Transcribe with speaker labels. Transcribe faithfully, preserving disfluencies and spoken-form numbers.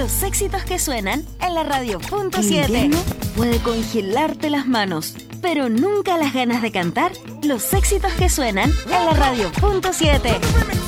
Speaker 1: Los éxitos que suenan en la radio punto siete. Puede congelarte las manos, pero nunca las ganas de cantar los éxitos que suenan en la radio punto siete.